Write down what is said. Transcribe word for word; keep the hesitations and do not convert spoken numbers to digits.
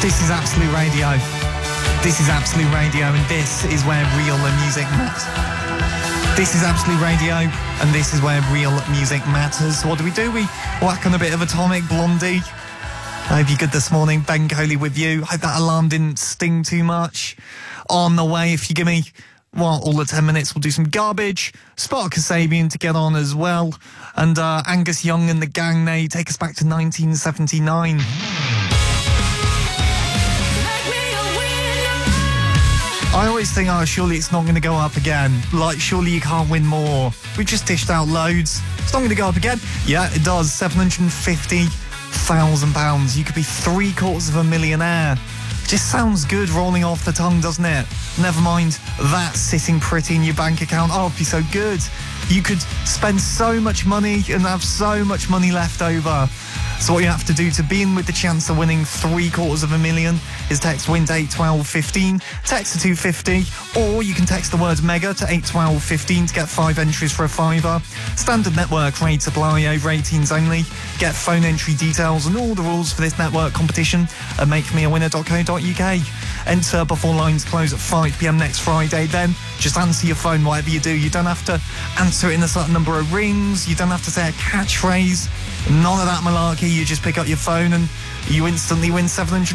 This is Absolute Radio. This is Absolute Radio, and this is where real music matters. This is Absolute Radio, and this is where real music matters. So what do we do? We whack on a bit of Atomic Blondie. I hope you're good this morning. Ben Coley with you. Hope that alarm didn't sting too much. On the way, if you give me, well, all the ten minutes, we'll do some garbage. Spark Kasabian to get on as well. And uh, Angus Young and the gang, they take us back to nineteen seventy-nine. I always think, oh, surely it's not going to go up again. Like, surely you can't win more. We've just dished out loads. It's not going to go up again. Yeah, it does. seven hundred fifty thousand pounds. You could be three quarters of a millionaire. Just sounds good rolling off the tongue, doesn't it? Never mind that sitting pretty in your bank account. Oh, it'd be so good. You could spend so much money and have so much money left over. So what you have to do to be in with the chance of winning three quarters of a million is text WIN to eight twelve fifteen, text to two fifty, or you can text the word MEGA to eight twelve fifteen to get five entries for a fiver. Standard network rates apply, over eighteens only. Get phone entry details and all the rules for this network competition at make me a winner dot co dot uk. Enter before lines close at five p m next Friday. Then just answer your phone, whatever you do. You don't have to answer it in a certain number of rings. You don't have to say a catchphrase. None of that malarkey. You just pick up your phone and you instantly win seven hundred